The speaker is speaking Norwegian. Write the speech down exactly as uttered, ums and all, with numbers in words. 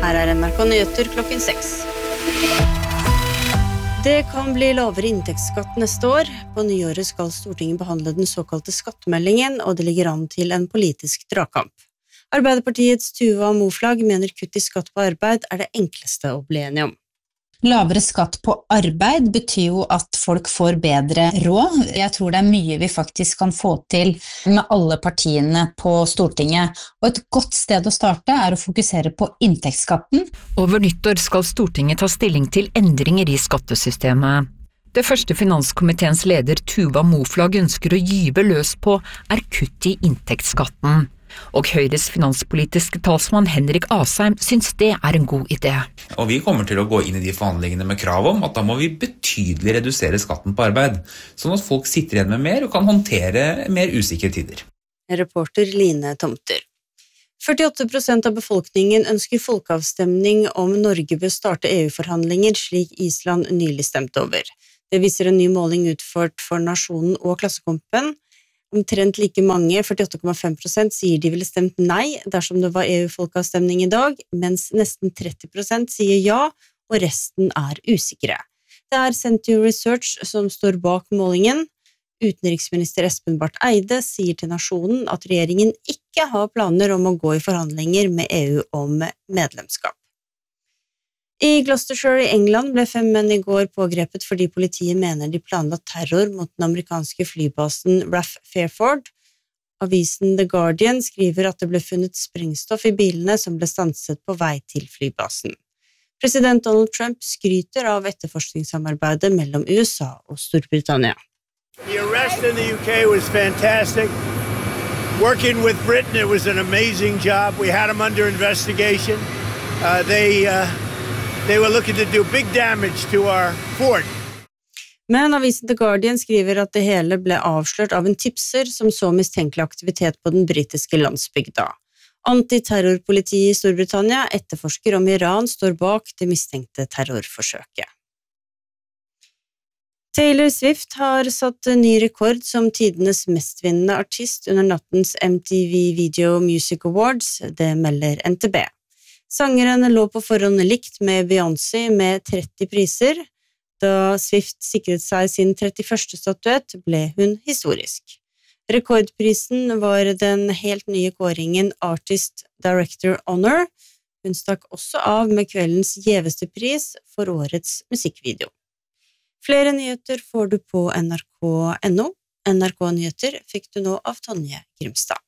Her er N R K Nyheter klokken seks. Det kan bli lavere inntektsskatt neste år. På nyåret skal Stortinget behandle den såkalte skattemeldingen, og det ligger an til en politisk dragkamp. Arbeiderpartiets Tuva Moflag mener kutt i skatt på arbeid er det enkleste å bli enige om. Lavere skatt på arbeid betyr jo at folk får bedre råd. Jeg tror det er mye vi faktisk kan få til med alle partiene på Stortinget. Og et godt sted å starte er å fokusere på inntektsskatten. Over nyttår skal Stortinget ta stilling til endringer i skattesystemet. Det første finanskomiteens leder Tuva Moflag ønsker å gyve løs på er kutt i inntektsskatten. Og Høyres finanspolitiske talsmann Henrik Asheim synes det er en god idé. Og vi kommer til å gå inn i de forhandlingene med krav om at da må vi betydelig redusere skatten på arbeid, sånn at folk sitter igjen med mer og kan håndtere mer usikre tider. Reporter Line Tomter. førtiåtte prosent av befolkningen ønsker folkeavstemning om Norge bør starte E U-forhandlinger, slik Island nylig stemte over. Det viser en ny måling utført for Nasjonen og Klassekampen. Omtrent like mange, førtiåtte komma fem prosent, sier de ville stemt nei dersom det var E U-folkeavstemning i dag, mens nesten tretti prosent sier ja, og resten er usikre. Det er Sentio Research som står bak målingen. Utenriksminister Espen Barth Eide sier til Nasjonen at regjeringen ikke har planer om å gå i forhandlinger med E U om medlemskap. I Gloucestershire i England ble fem menn i går pågrepet fordi politiet mener de planla terror mot den amerikanske flybasen R A F Fairford. Avisen The Guardian skriver at det ble funnet sprengstoff i bilene som ble stanset på vei til flybasen. President Donald Trump skryter av etterforskningssamarbeidet mellom U S A og Storbritannia. The arrest in the U K was fantastic. Working with Britain, it was an amazing job. We had them under investigation. Uh, they... Uh They were looking to do big damage to our fort. Men avisen The Guardian skriver at det hele ble avslørt av en tipser som så mistenkelig aktivitet på den britiske landsbygda. Antiterrorpolitiet i Storbritannia etterforsker om Iran står bak det mistenkte terrorforsøket. Taylor Swift har satt en ny rekord som tidenes mestvinnende artist under nattens M T V Video Music Awards, det melder N T B. Sangeren lå på forhånd likt med Beyoncé med tretti priser. Da Swift sikret seg sin trettiførste statuett, ble hun historisk. Rekordprisen var den helt nye kåringen Artist Director Honor. Hun stakk også av med kveldens gjeveste pris for årets musikkvideo. Flere nyheter får du på N R K punktum no. N R K Nyheter fikk du nå av Tonje Grimstad.